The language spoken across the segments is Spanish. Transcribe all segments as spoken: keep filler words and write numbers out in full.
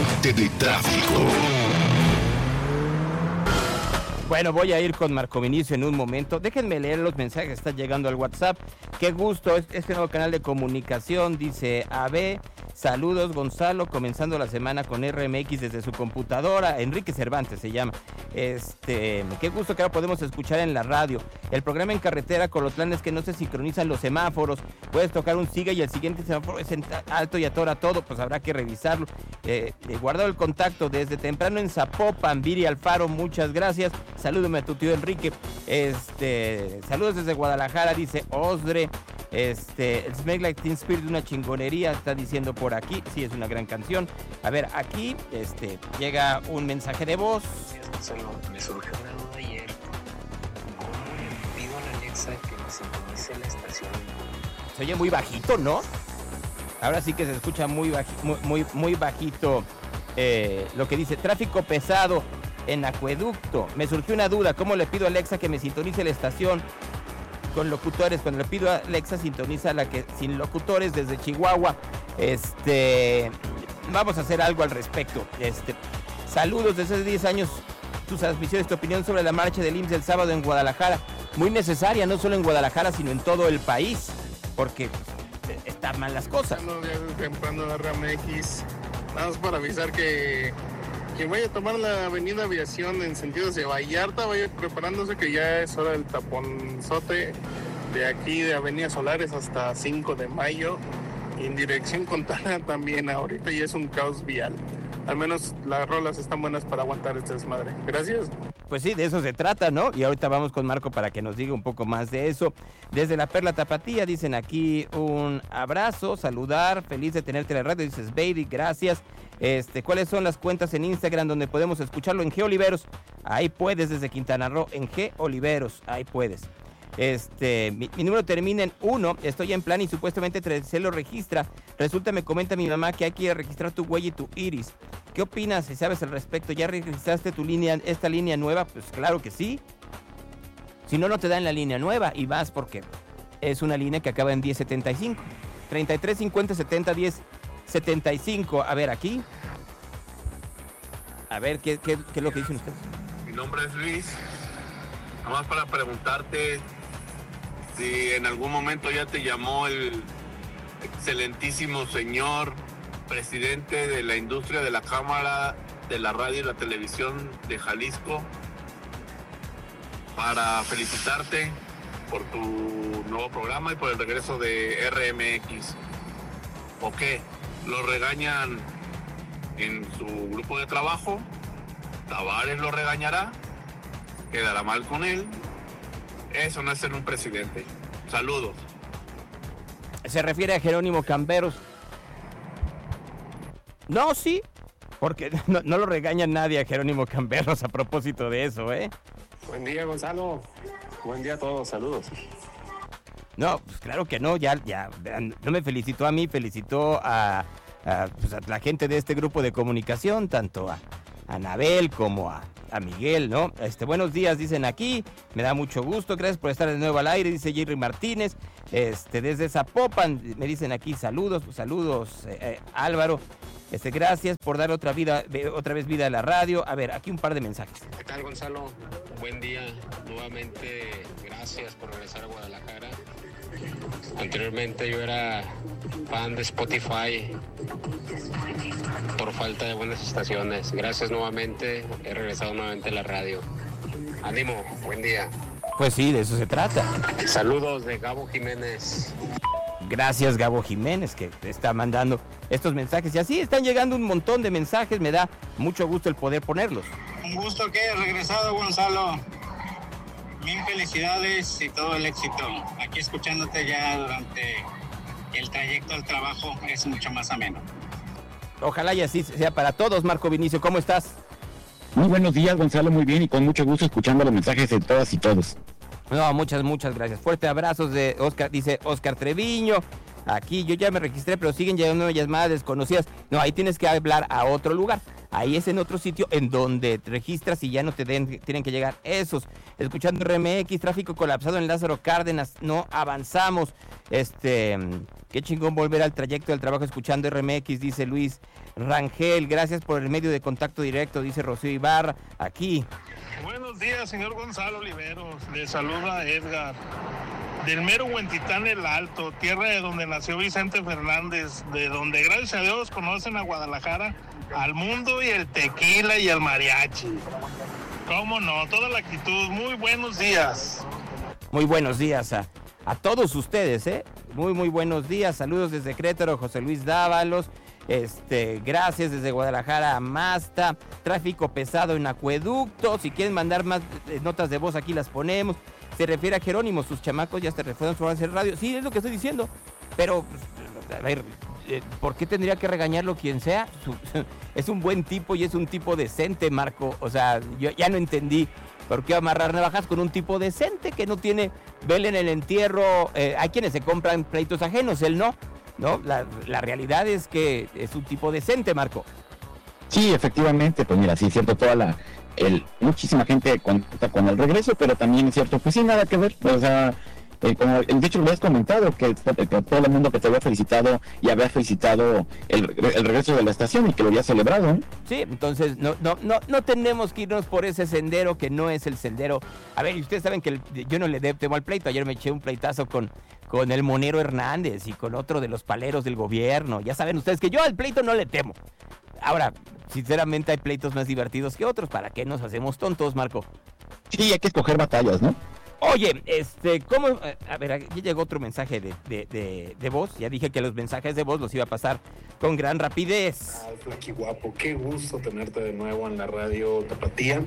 reporte de tráfico. Bueno, voy a ir con Marco Vinicio en un momento. Déjenme leer los mensajes que están llegando al WhatsApp. Qué gusto, este nuevo canal de comunicación, dice A B. Saludos, Gonzalo, comenzando la semana con R M X desde su computadora. Enrique Cervantes se llama. Este, qué gusto que ahora podemos escuchar en la radio. El programa en carretera con los planes que no se sincronizan los semáforos. Puedes tocar un siga y el siguiente semáforo es en alto y atora todo, pues habrá que revisarlo. Eh, eh, guardado el contacto desde temprano en Zapopan, Viri Alfaro, muchas gracias. Salúdame a tu tío Enrique. Este, saludos desde Guadalajara, dice Osdre. Este, el Smell Like Teen Spirit, una chingonería, está diciendo por aquí. Sí, es una gran canción. A ver, aquí este, llega un mensaje de voz. Solo me surgió una duda ayer. ¿Cómo le pido a la Alexa que me sintonice la estación? Se oye muy bajito, ¿no? Ahora sí que se escucha muy, baji, muy, muy, muy bajito eh, lo que dice tráfico pesado en Acueducto. Me surgió una duda, ¿cómo le pido a Alexa que me sintonice la estación con locutores? Cuando le pido a Alexa, sintoniza la que sin locutores desde Chihuahua. Este, vamos a hacer algo al respecto. Este, saludos desde hace diez años. Tus transmisiones, tu opinión sobre la marcha del I M S S el sábado en Guadalajara. Muy necesaria, no solo en Guadalajara, sino en todo el país, porque están mal las cosas. No, ya temprano la R M X, nada más para avisar que quien vaya a tomar la avenida Aviación en sentido hacia Vallarta, vaya preparándose que ya es hora del taponzote de aquí de Avenida Solares hasta cinco de mayo, y en dirección Contana también ahorita ya es un caos vial. Al menos las rolas están buenas para aguantar este desmadre. Gracias. Pues sí, de eso se trata, ¿no? Y ahorita vamos con Marco para que nos diga un poco más de eso. Desde la Perla Tapatía dicen aquí un abrazo, saludar, feliz de tenerte en la radio, dices baby, gracias. Este, ¿cuáles son las cuentas en Instagram donde podemos escucharlo? En G Oliveros, ahí puedes, desde Quintana Roo, en G Oliveros, ahí puedes. Este, mi, mi número termina en uno, estoy en plan y supuestamente se lo registra. Resulta, me comenta mi mamá que hay que ir a registrar tu huella y tu iris. ¿Qué opinas si sabes al respecto? ¿Ya registraste tu línea, esta línea nueva? Pues claro que sí. Si no, no te dan la línea nueva y vas porque es una línea que acaba en diez setenta y cinco. treinta y tres cincuenta setenta diez setenta y cinco. A ver, aquí. A ver, ¿qué, qué, qué es lo que dicen ustedes? Mi nombre es Luis. Nada más para preguntarte si en algún momento ya te llamó el excelentísimo señor presidente de la industria de la Cámara de la Radio y la Televisión de Jalisco para felicitarte por tu nuevo programa y por el regreso de R M X. ¿O qué? ¿Lo regañan en su grupo de trabajo? ¿Tavares lo regañará? ¿Quedará mal con él? Eso no es ser un presidente. Saludos. Se refiere a Jerónimo Camberos. No, sí, porque no, no lo regaña nadie a Jerónimo Camberos a propósito de eso, ¿eh? Buen día, Gonzalo. Buen día a todos, saludos. No, pues claro que no, ya, ya, no me felicitó a mí, felicitó a, a, pues a la gente de este grupo de comunicación, tanto a Anabel como a, a Miguel, ¿no? Este, buenos días, dicen aquí, me da mucho gusto, gracias por estar de nuevo al aire, dice Jerry Martínez, este, desde Zapopan, me dicen aquí saludos, saludos, eh, eh, Álvaro, este, gracias por dar otra vida, otra vez vida a la radio. A ver, aquí un par de mensajes. ¿Qué tal, Gonzalo? Buen día, nuevamente, gracias por regresar a Guadalajara. Anteriormente yo era fan de Spotify por falta de buenas estaciones. Gracias nuevamente, he regresado nuevamente a la radio. Ánimo, buen día. Pues sí, de eso se trata. Saludos de Gabo Jiménez. Gracias, Gabo Jiménez, que te está mandando estos mensajes. Y así están llegando un montón de mensajes. Me da mucho gusto el poder ponerlos. Un gusto que hayas regresado, Gonzalo. Mil felicidades y todo el éxito. Aquí escuchándote ya durante el trayecto al trabajo es mucho más ameno. Ojalá y así sea para todos. Marco Vinicio, ¿cómo estás? Muy buenos días, Gonzalo, muy bien y con mucho gusto escuchando los mensajes de todas y todos. No, muchas, muchas gracias. Fuerte abrazos de Oscar, dice Oscar Treviño. Aquí yo ya me registré, pero siguen llegando llamadas desconocidas. No, ahí tienes que hablar a otro lugar. Ahí es en otro sitio en donde te registras y ya no te den, tienen que llegar esos. Escuchando R M X, tráfico colapsado en Lázaro Cárdenas, no avanzamos. Este, qué chingón volver al trayecto del trabajo escuchando R M X, dice Luis Rangel, gracias por el medio de contacto directo, dice Rocío Ibarra, aquí. Buenos días, señor Gonzalo Oliveros. Le saluda Edgar. Del mero Huentitán el Alto, tierra de donde nació Vicente Fernández, de donde gracias a Dios conocen a Guadalajara, al mundo y el tequila y el mariachi. ¿Cómo no? Toda la actitud. Muy buenos días. Muy buenos días a, a todos ustedes, ¿eh? Muy, muy buenos días. Saludos desde Querétaro, José Luis Dávalos. Este, gracias desde Guadalajara a Masta. Tráfico pesado en Acueducto. Si quieren mandar más eh, notas de voz, aquí las ponemos. Se refiere a Jerónimo, sus chamacos ya se refuerzan su avance radio. Sí, es lo que estoy diciendo. Pero, a ver, ¿por qué tendría que regañarlo quien sea? Es un buen tipo y es un tipo decente, Marco. O sea, yo ya no entendí por qué amarrar navajas con un tipo decente que no tiene vela en el entierro. Eh, hay quienes se compran pleitos ajenos, él no. No, la, la realidad es que es un tipo decente, Marco. Sí, efectivamente, pues mira, sí es cierto, toda la, el, muchísima gente cuenta con el regreso, pero también es cierto, pues sí, nada que ver, o sea, eh, como de hecho lo habías comentado, que, que todo el mundo que te había felicitado y había felicitado el, el regreso de la estación y que lo había celebrado, ¿eh? Sí, entonces no, no, no, no tenemos que irnos por ese sendero que no es el sendero. A ver, ustedes saben que el, yo no le temo al pleito, ayer me eché un pleitazo con... con el Monero Hernández y con otro de los paleros del gobierno. Ya saben ustedes que yo al pleito no le temo. Ahora, sinceramente hay pleitos más divertidos que otros. ¿Para qué nos hacemos tontos, Marco? Sí, hay que escoger batallas, ¿no? Oye, este, ¿cómo? A ver, aquí llegó otro mensaje de, de, de, de voz. Ya dije que los mensajes de voz los iba a pasar con gran rapidez. Ah, Flaky guapo, qué gusto tenerte de nuevo en la radio Tapatía.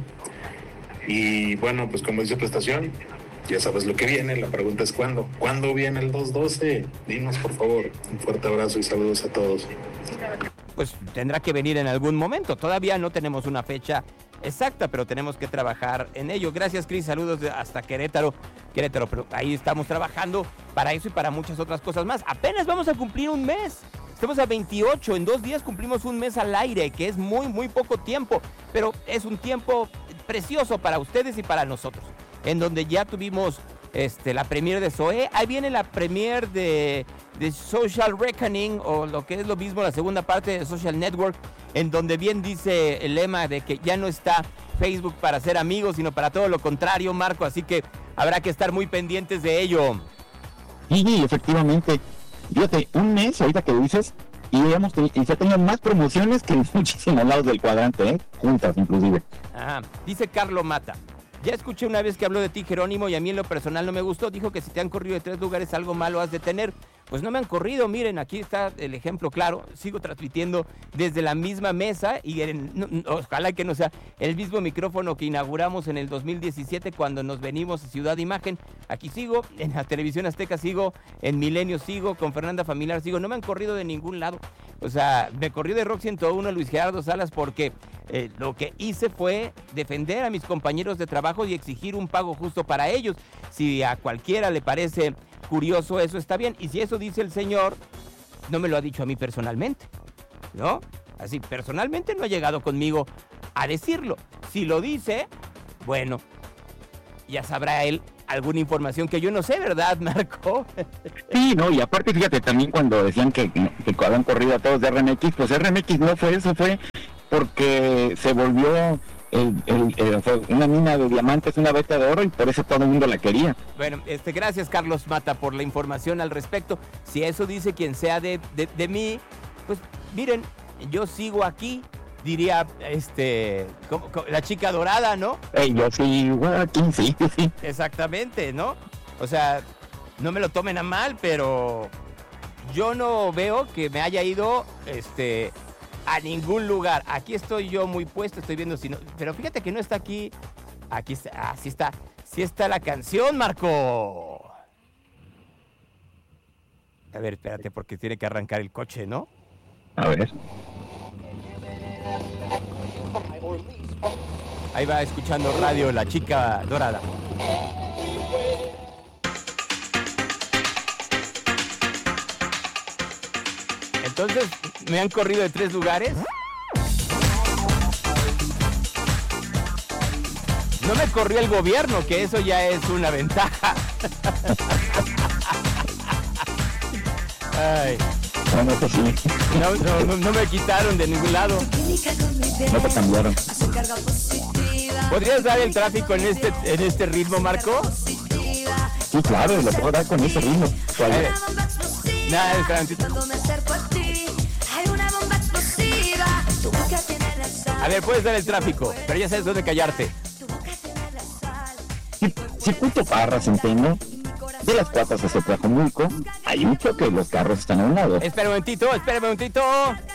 Y bueno, pues como dice prestación, ya sabes lo que viene, la pregunta es ¿cuándo? ¿Cuándo viene el dos doce? Dinos, por favor. Un fuerte abrazo y saludos a todos. Pues tendrá que venir en algún momento. Todavía no tenemos una fecha exacta, pero tenemos que trabajar en ello. Gracias, Cris. Saludos de hasta Querétaro. Querétaro, pero ahí estamos trabajando para eso y para muchas otras cosas más. Apenas vamos a cumplir un mes. Estamos a veintiocho. En dos días cumplimos un mes al aire, que es muy, muy poco tiempo. Pero es un tiempo precioso para ustedes y para nosotros. En donde ya tuvimos este, la premier de Zoé. Ahí viene la premier de, de Social Reckoning, o lo que es lo mismo, la segunda parte de Social Network, en donde bien dice el lema de que ya no está Facebook para ser amigos, sino para todo lo contrario, Marco. Así que habrá que estar muy pendientes de ello. Sí, efectivamente. Fíjate, un mes, ahorita que lo dices, y hemos tenido, y ya tenían más promociones que en muchísimos lados del cuadrante, ¿eh? Juntas inclusive. Ah, dice Carlo Mata. Ya escuché una vez que habló de ti, Jerónimo, y a mí en lo personal no me gustó. Dijo que si te han corrido de tres lugares, algo malo has de tener. Pues no me han corrido, miren, aquí está el ejemplo claro. Sigo transmitiendo desde la misma mesa y en, no, ojalá que no sea el mismo micrófono que inauguramos en el dos mil diecisiete cuando nos venimos a Ciudad Imagen. Aquí sigo, en la Televisión Azteca sigo, en Milenio sigo, con Fernanda Familiar sigo. No me han corrido de ningún lado. O sea, me corrió de Rock ciento uno Luis Gerardo Salas porque eh, lo que hice fue defender a mis compañeros de trabajo y exigir un pago justo para ellos. Si a cualquiera le parece curioso, eso está bien. Y si eso dice el señor, no me lo ha dicho a mí personalmente, ¿no? Así, personalmente no ha llegado conmigo a decirlo. Si lo dice, bueno, ya sabrá él alguna información que yo no sé, ¿verdad, Marco? Sí, no, y aparte, fíjate, también cuando decían que, que habían corrido a todos de R M X, pues R M X no fue eso, fue porque se volvió... El, el, el, fue una mina de diamantes, una veta de oro, y por eso todo el mundo la quería. Bueno, este, gracias Carlos Mata por la información al respecto. Si eso dice quien sea de, de, de mí, pues miren, yo sigo aquí, diría este como, como, la chica dorada, ¿no? Hey, yo sigo aquí, sí, sí. Exactamente, ¿no? O sea, no me lo tomen a mal, pero yo no veo que me haya ido este a ningún lugar. Aquí estoy yo muy puesto, estoy viendo si no... Pero fíjate que no está aquí. Aquí está, ah, sí está. Sí está la canción, Marco. A ver, espérate, porque tiene que arrancar el coche, ¿no? A ver. Ahí va escuchando radio la chica dorada. Entonces, ¿me han corrido de tres lugares? No me corrió el gobierno, que eso ya es una ventaja. Ay. No, eso sí. No, no, no, no me quitaron de ningún lado. No te cambiaron. ¿Podrías dar el tráfico en este en este ritmo, Marco? Sí, claro, lo puedo dar con ese ritmo. ¿Cuál es? Nada, espera un tantito. A ver, puedes dar el tráfico, pero ya sabes dónde callarte. Circuito Parra, Centeno, de las Cuatas hacia Tlajomulco, hay un choque, los carros están a un lado. Espera un momentito, espera un momentito.